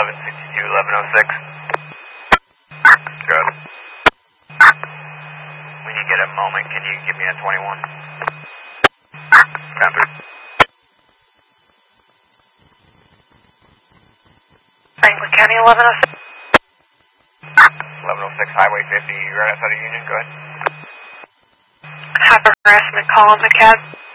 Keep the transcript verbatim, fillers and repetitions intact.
eleven sixty-two, eleven oh six. Good. When you get a moment, can you give me a twenty-one? Copy. Franklin County, eleven oh six. eleven oh six, Highway fifty, right outside of Union, go ahead. Have a harassment call on the cab.